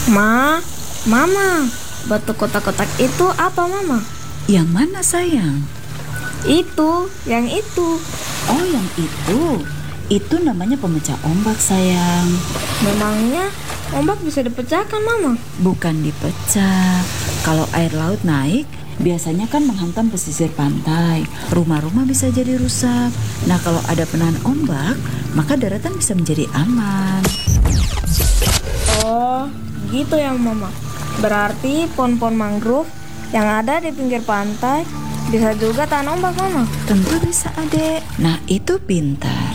Mama, batu kotak-kotak itu apa, Mama? Yang mana sayang? Yang itu. Oh, yang itu. Itu namanya pemecah ombak sayang. Memangnya ombak bisa dipecahkan, Mama? Bukan dipecah. Kalau air laut naik, biasanya kan menghantam pesisir pantai. Rumah-rumah bisa jadi rusak. Nah, kalau ada penahan ombak, maka daratan bisa menjadi aman. Oh, gitu ya, Mama. Berarti pohon-pohon mangrove yang ada di pinggir pantai bisa juga tahan ombak, Mama? Tentu bisa, Adek. Nah, itu pintar.